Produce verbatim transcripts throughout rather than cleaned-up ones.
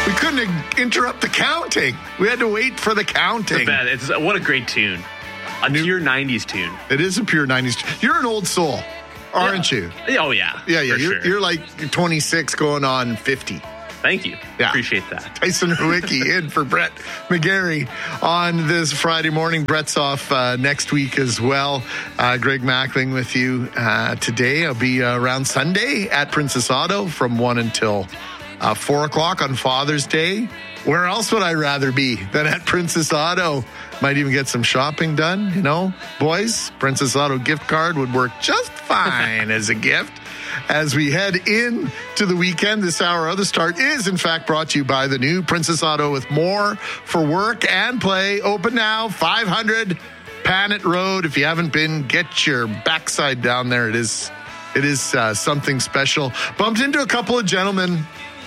We couldn't interrupt the counting. We had to wait for the counting. It's, it's what a great tune. A New, pure nineties tune. It is a pure nineties tune. You're an old soul, aren't yeah. you? Oh, yeah. Yeah, yeah. For You're, sure. you're like twenty-six going on fifty. Thank you. Yeah. Appreciate that. Tyson Rewicki in for Brett McGarry on this Friday morning. Brett's off uh, next week as well. Uh, Greg Mackling with you uh, today. I'll be uh, around Sunday at Princess Auto from one until uh, four o'clock on Father's Day. Where else would I rather be than at Princess Auto? Might even get some shopping done, you know. Boys, Princess Auto gift card would work just fine as a gift. As we head in to the weekend, this hour of the start is, in fact, brought to you by the new Princess Auto with more for work and play. Open now, five hundred Panet Road. If you haven't been, get your backside down there. It is, it is uh, something special. Bumped into a couple of gentlemen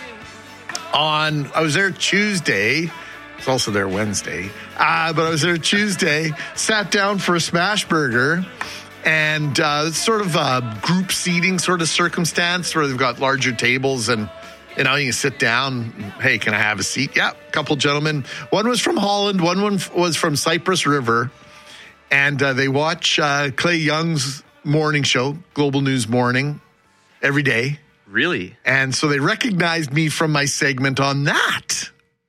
on, I was there Tuesday. I was also there Wednesday. Uh, but I was there Tuesday, sat down for a smash burger. And uh, it's sort of a group seating sort of circumstance where they've got larger tables and, you know, you can sit down. Hey, can I have a seat? Yeah, a couple gentlemen. One was from Holland. One, one was from Cypress River. And uh, they watch uh, Clay Young's morning show, Global News Morning, every day. Really? And so they recognized me from my segment on that.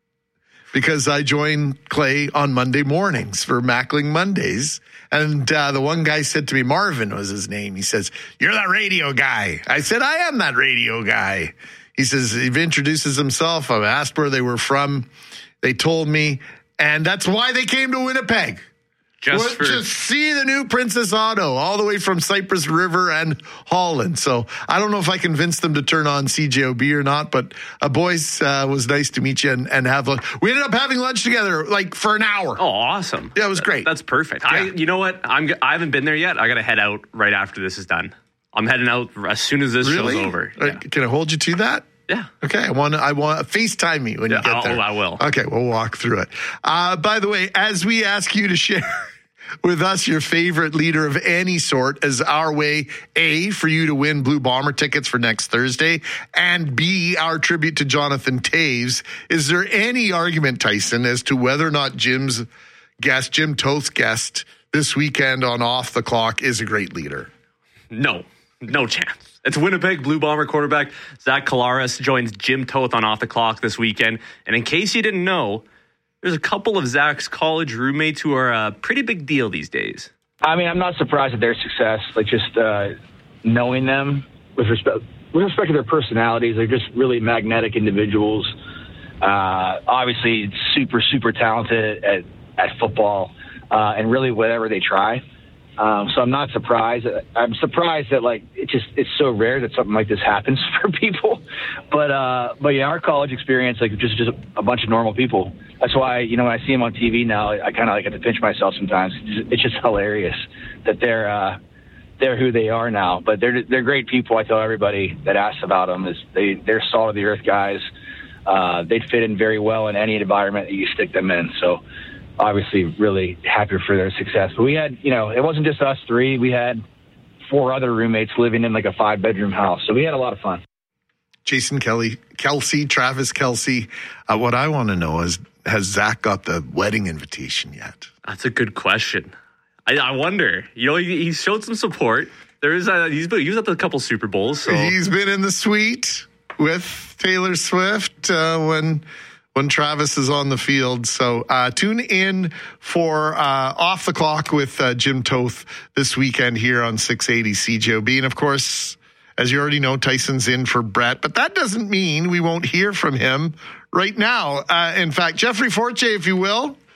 Because I join Clay on Monday mornings for Mackling Mondays. And uh, the one guy said to me, Marvin was his name. He says, "You're that radio guy." I said, "I am that radio guy." He says, he introduces himself. I asked where they were from. They told me. And that's why they came to Winnipeg. Just well, for... Just see the new Princess Auto all the way from Cypress River and Holland. So I don't know if I convinced them to turn on C J O B or not, but uh, boys, uh, was nice to meet you and, and have lunch. We ended up having lunch together like for an hour. Oh, awesome. Yeah, it was great. That's perfect. Yeah. I, you know what? I'm, I haven't been there yet. I got to head out right after this is done. I'm heading out as soon as this really? show's over. Uh, Yeah. Can I hold you to that? Yeah. Okay. I want to, I want to FaceTime me when Yeah, you get I'll, there. I will. Okay. We'll walk through it. Uh, by the way, as we ask you to share with us your favorite leader of any sort as our way, A, for you to win Blue Bomber tickets for next Thursday, and B, our tribute to Jonathan Toews. Is there any argument, Tyson, as to whether or not Jim's guest, Jim Toth's guest this weekend on Off the Clock is a great leader? No, no chance. It's Winnipeg Blue Bomber quarterback Zach Collaros joins Jim Toth on Off the Clock this weekend. And in case you didn't know, there's a couple of Zach's college roommates who are a pretty big deal these days. I mean, I'm not surprised at their success. Like, just uh, knowing them with respect with respect to their personalities, they're just really magnetic individuals. Uh, obviously, super, super talented at, at football uh, and really whatever they try. Um, so I'm not surprised. I'm surprised that, like, it just it's so rare that something like this happens for people. But uh, but yeah, our college experience, like, just just a bunch of normal people. That's why, you know, when I see them on T V now, I kind of like have to pinch myself sometimes. It's just, it's just hilarious that they're uh, they're who they are now. But they're they're great people. I tell everybody that asks about them is they they're solid of the earth guys. Uh, they'd fit in very well in any environment that you stick them in. So obviously really happy for their success. But we had, you know, it wasn't just us three. We had four other roommates living in like a five bedroom house. So we had a lot of fun. Jason Kelly, Kelsey, Travis Kelsey. Uh, what I want to know is, has Zach got the wedding invitation yet? That's a good question. I, I wonder. You know, he, he showed some support. There is a, he's been, he was at a couple Super Bowls. So he's been in the suite with Taylor Swift uh, when when Travis is on the field. So uh, tune in for uh, Off the Clock with uh, Jim Toth this weekend here on six eighty C J O B. And of course, as you already know, Tyson's in for Brett, but that doesn't mean we won't hear from him right now. Uh, in fact, Jeffrey Forte, if you will,